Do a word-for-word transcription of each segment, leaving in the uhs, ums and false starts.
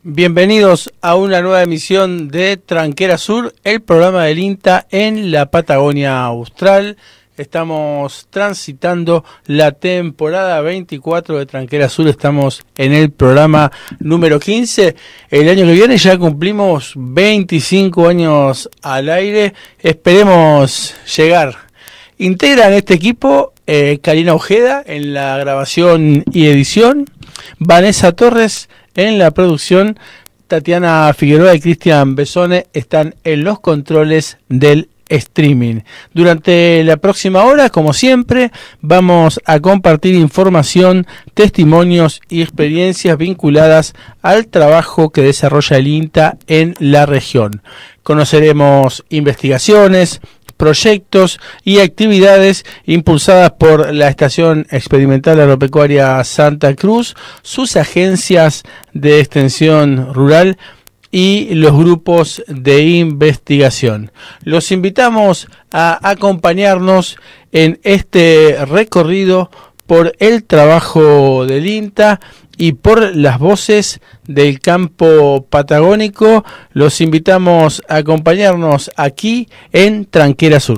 Bienvenidos a una nueva emisión de Tranquera Sur, el programa del INTA en la Patagonia Austral. Estamos transitando la temporada veinticuatro de Tranquera Sur, estamos en el programa número quince. El año que viene ya cumplimos veinticinco años al aire, esperemos llegar. Integran este equipo eh, Karina Ojeda en la grabación y edición, Vanessa Torres en la producción, Tatiana Figueroa y Cristian Besone están en los controles del streaming. Durante la próxima hora, como siempre, vamos a compartir información, testimonios y experiencias vinculadas al trabajo que desarrolla el INTA en la región. Conoceremos investigaciones, proyectos y actividades impulsadas por la Estación Experimental Agropecuaria Santa Cruz, sus agencias de extensión rural y los grupos de investigación. Los invitamos a acompañarnos en este recorrido por el trabajo del INTA y por las voces del campo patagónico. Los invitamos a acompañarnos aquí en Tranquera Sur.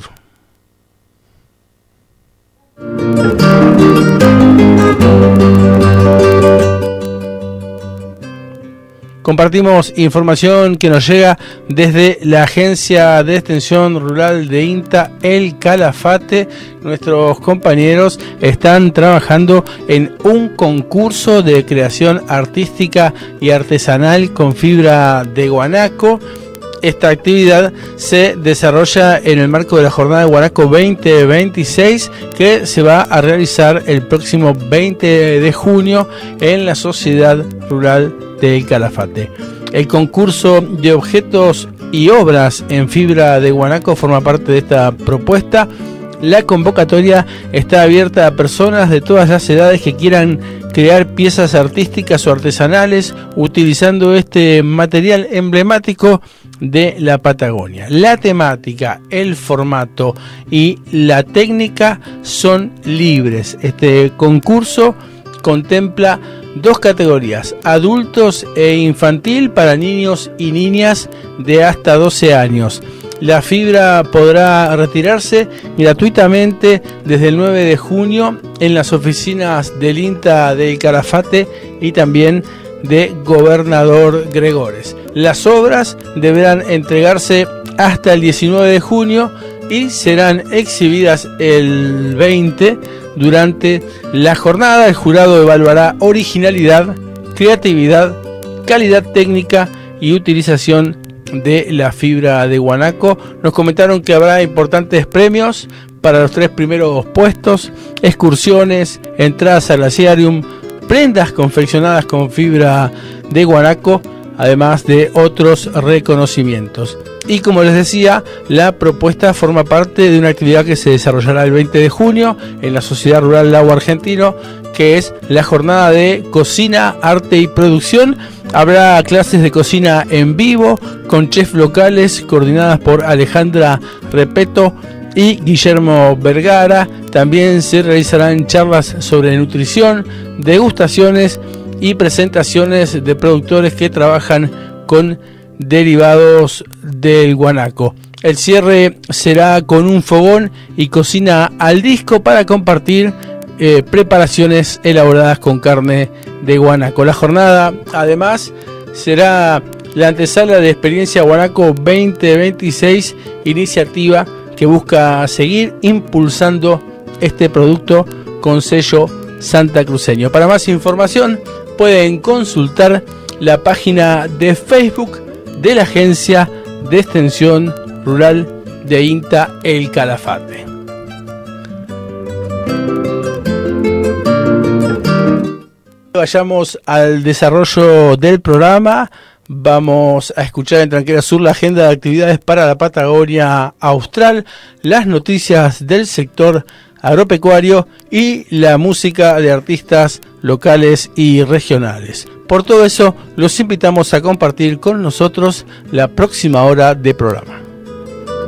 Compartimos información que nos llega desde la Agencia de Extensión Rural de INTA, El Calafate. Nuestros compañeros están trabajando en un concurso de creación artística y artesanal con fibra de guanaco. Esta actividad se desarrolla en el marco de la Jornada de Guanaco veinte veintiséis, que se va a realizar el próximo veinte de junio en la Sociedad Rural del Calafate. El concurso de objetos y obras en fibra de guanaco forma parte de esta propuesta. La convocatoria está abierta a personas de todas las edades que quieran crear piezas artísticas o artesanales utilizando este material emblemático de la Patagonia. La temática, el formato y la técnica son libres. Este concurso contempla dos categorías: adultos e infantil para niños y niñas de hasta doce años. La fibra podrá retirarse gratuitamente desde el nueve de junio en las oficinas del INTA del Calafate y también de Gobernador Gregores. Las obras deberán entregarse hasta el diecinueve de junio y serán exhibidas el veinte. Durante la jornada, el jurado evaluará originalidad, creatividad, calidad técnica y utilización de la fibra de guanaco. Nos comentaron que habrá importantes premios para los tres primeros puestos: excursiones, entradas al glaciarium, prendas confeccionadas con fibra de guanaco, además de otros reconocimientos. Y como les decía, la propuesta forma parte de una actividad que se desarrollará el veinte de junio en la Sociedad Rural Lago Argentino, que es la jornada de cocina, arte y producción. Habrá clases de cocina en vivo con chefs locales coordinadas por Alejandra Repeto y Guillermo Vergara. También se realizarán charlas sobre nutrición, degustaciones y presentaciones de productores que trabajan con derivados del guanaco. El cierre será con un fogón y cocina al disco para compartir eh, preparaciones elaboradas con carne de guanaco. La jornada, además, será la antesala de Experiencia Guanaco veinte veintiséis, iniciativa que busca seguir impulsando este producto con sello santacruceño. Para más información pueden consultar la página de Facebook de la Agencia de Extensión Rural de INTA El Calafate. Vayamos al desarrollo del programa. Vamos a escuchar en Tranquera Sur la agenda de actividades para la Patagonia Austral, las noticias del sector agropecuario y la música de artistas locales y regionales. Por todo eso, los invitamos a compartir con nosotros la próxima hora de programa.